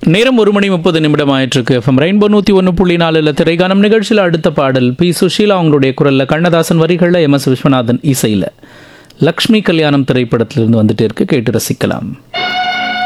நேரம் 1:30 ஆயிட்டிருக்கு. FM rainbow 101.4 திரைகானம் நிகழ்ச்சியில் அடுத்த பாடல் பி சுஷீலா அவங்களுடைய குரலில், கண்ணதாசன் வரிகளில், எம் எஸ் விஸ்வநாதன் இசையில், லக்ஷ்மி கல்யாணம் திரைப்படத்திலிருந்து வந்துட்டு இருக்கு. கேட்டு ரசிக்கலாம்.